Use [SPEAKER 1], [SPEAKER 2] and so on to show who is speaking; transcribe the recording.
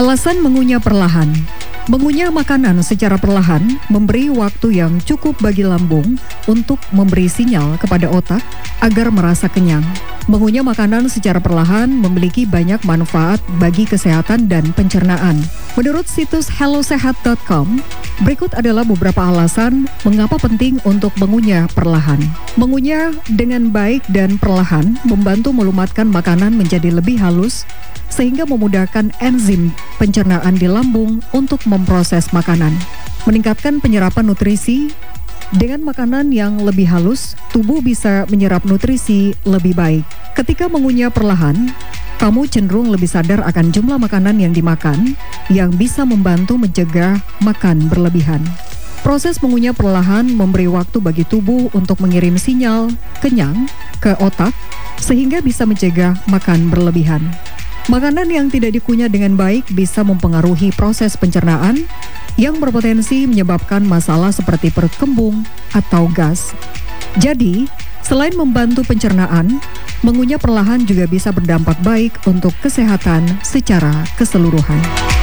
[SPEAKER 1] Alasan mengunyah perlahan. Mengunyah makanan secara perlahan memberi waktu yang cukup bagi lambung untuk memberi sinyal kepada otak agar merasa kenyang. Mengunyah makanan secara perlahan memiliki banyak manfaat bagi kesehatan dan pencernaan. Menurut situs hellosehat.com, berikut adalah beberapa alasan mengapa penting untuk mengunyah perlahan. Mengunyah dengan baik dan perlahan membantu melumatkan makanan menjadi lebih halus sehingga memudahkan enzim pencernaan di lambung untuk memproses makanan. Meningkatkan penyerapan nutrisi. Dengan makanan yang lebih halus, tubuh bisa menyerap nutrisi lebih baik. Ketika mengunyah perlahan, kamu cenderung lebih sadar akan jumlah makanan yang dimakan, yang bisa membantu mencegah makan berlebihan. Proses mengunyah perlahan memberi waktu bagi tubuh untuk mengirim sinyal kenyang ke otak, sehingga bisa mencegah makan berlebihan. Makanan yang tidak dikunyah dengan baik bisa mempengaruhi proses pencernaan yang berpotensi menyebabkan masalah seperti perut kembung atau gas. Jadi, selain membantu pencernaan, mengunyah perlahan juga bisa berdampak baik untuk kesehatan secara keseluruhan.